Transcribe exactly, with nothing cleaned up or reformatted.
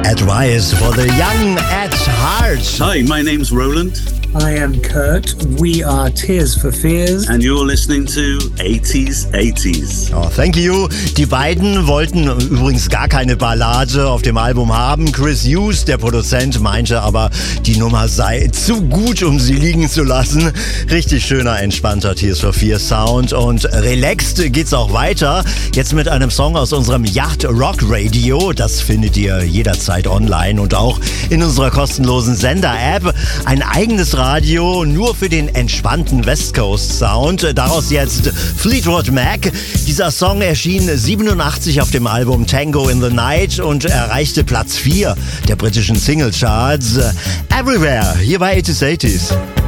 Advice for the young at heart. Hi, my name's Roland. I am Kurt. We are Tears for Fears. And you're listening to eighties eighties. Oh, thank you. Die beiden wollten übrigens gar keine Ballade auf dem Album haben. Chris Hughes, der Produzent, meinte aber, die Nummer sei zu gut, um sie liegen zu lassen. Richtig schöner, entspannter Tears for Fears Sound. Und relaxed geht's auch weiter. Jetzt mit einem Song aus unserem Yacht Rock Radio. Das findet ihr jederzeit online und auch in unserer kostenlosen Sender-App. Ein eigenes Radio nur für den entspannten West Coast Sound. Daraus jetzt Fleetwood Mac. Dieser Song erschien siebenundachtzig auf dem Album Tango in the Night und erreichte Platz vier der britischen Singlecharts. Everywhere, hier bei eighties eighties.